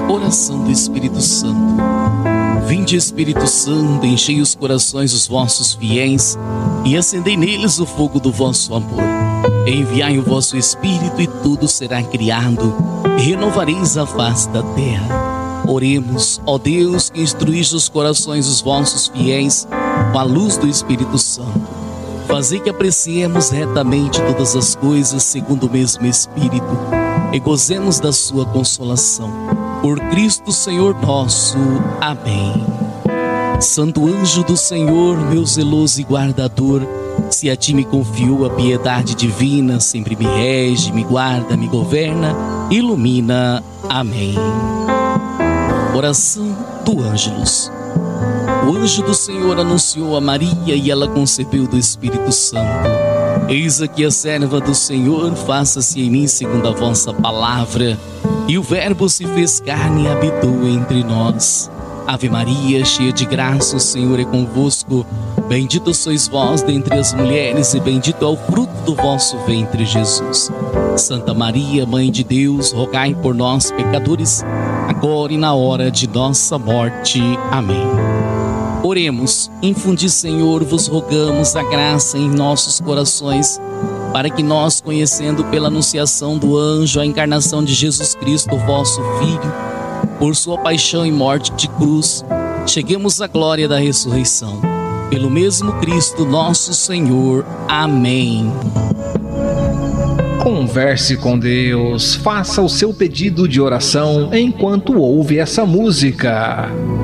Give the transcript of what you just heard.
Oração do Espírito Santo. Vinde, Espírito Santo, enchei os corações dos vossos fiéis e acendei neles o fogo do vosso amor. Enviai o vosso Espírito e tudo será criado, e renovareis a face da terra. Oremos, ó Deus, que instruís os corações dos vossos fiéis com a luz do Espírito Santo. Fazei que apreciemos retamente todas as coisas segundo o mesmo Espírito e gozemos da sua consolação. Por Cristo Senhor nosso. Amém. Santo anjo do Senhor, meu zeloso e guardador, se a ti me confiou a piedade divina, sempre me rege, me guarda, me governa, ilumina. Amém. Oração do Ângelus. O anjo do Senhor anunciou a Maria e ela concebeu do Espírito Santo. Eis aqui a serva do Senhor, faça-se em mim segundo a vossa palavra. E o Verbo se fez carne e habitou entre nós. Ave Maria, cheia de graça, o Senhor é convosco. Bendita sois vós dentre as mulheres e bendito é o fruto do vosso ventre, Jesus. Santa Maria, Mãe de Deus, rogai por nós, pecadores, agora e na hora de nossa morte. Amém. Oremos. Infundi, Senhor, vos rogamos a graça em nossos corações, para que nós, conhecendo pela anunciação do anjo a encarnação de Jesus Cristo, vosso Filho, por sua paixão e morte de cruz, cheguemos à glória da ressurreição. Pelo mesmo Cristo nosso Senhor. Amém. Converse com Deus, faça o seu pedido de oração enquanto ouve essa música.